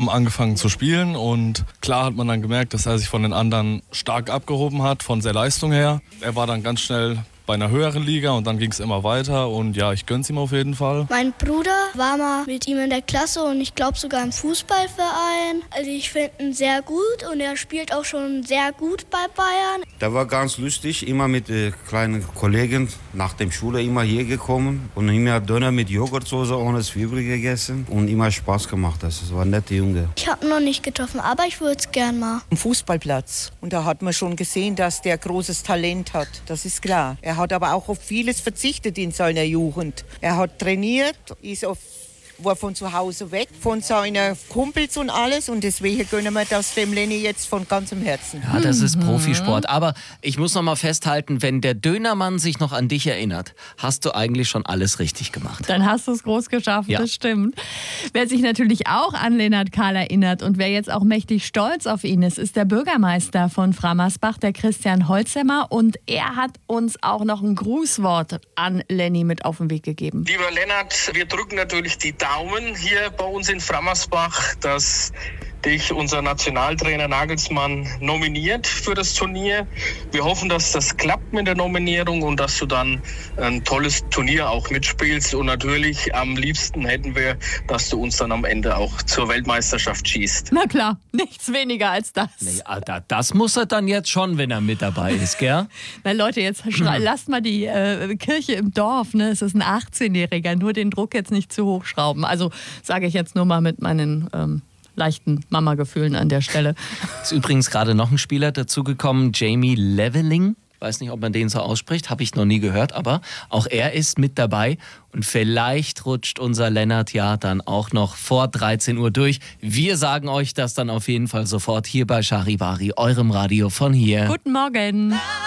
haben angefangen zu spielen und klar hat man dann gemerkt, dass er sich von den anderen stark abgehoben hat, von der Leistung her. Er war dann ganz schnell bei einer höheren Liga und dann ging es immer weiter und ja, ich gönn's ihm auf jeden Fall. Mein Bruder war mal mit ihm in der Klasse und ich glaube sogar im Fußballverein. Also ich finde ihn sehr gut und er spielt auch schon sehr gut bei Bayern. Der war ganz lustig, immer mit kleinen Kollegen nach der Schule immer hier gekommen und immer Döner mit Joghurtsoße ohne Zwiebel gegessen und immer Spaß gemacht. Das war ein netter Junge. Ich habe ihn noch nicht getroffen, aber ich würde es gern mal. Ein Fußballplatz und da hat man schon gesehen, dass der großes Talent hat. Das ist klar. Er hat aber auch auf vieles verzichtet in seiner Jugend. Er hat trainiert, war von zu Hause weg, von seinen Kumpels und alles. Und deswegen gönnen wir das dem Lenny jetzt von ganzem Herzen. Ja, das ist Profisport. Aber ich muss noch mal festhalten, wenn der Dönermann sich noch an dich erinnert, hast du eigentlich schon alles richtig gemacht. Dann hast du es groß geschafft, Ja. Das stimmt. Wer sich natürlich auch an Lennart Kahl erinnert und wer jetzt auch mächtig stolz auf ihn ist der Bürgermeister von Frammersbach, der Christian Holzheimer. Und er hat uns auch noch ein Grußwort an Lenny mit auf den Weg gegeben. Lieber Lennart, wir drücken natürlich die Daumen hier bei uns in Frammersbach, dass dich unser Nationaltrainer Nagelsmann nominiert für das Turnier. Wir hoffen, dass das klappt mit der Nominierung und dass du dann ein tolles Turnier auch mitspielst. Und natürlich am liebsten hätten wir, dass du uns dann am Ende auch zur Weltmeisterschaft schießt. Na klar, nichts weniger als das. Nee, das muss er dann jetzt schon, wenn er mit dabei ist, gell? Na Leute, jetzt lasst mal die Kirche im Dorf, ne? Es ist ein 18-Jähriger, nur den Druck jetzt nicht zu hoch schrauben. Also sage ich jetzt nur mal mit meinen leichten Mama-Gefühlen an der Stelle. Ist übrigens gerade noch ein Spieler dazugekommen, Jamie Leveling. Weiß nicht, ob man den so ausspricht, habe ich noch nie gehört, aber auch er ist mit dabei und vielleicht rutscht unser Lennart ja dann auch noch vor 13 Uhr durch. Wir sagen euch das dann auf jeden Fall sofort hier bei Charivari, eurem Radio von hier. Guten Morgen.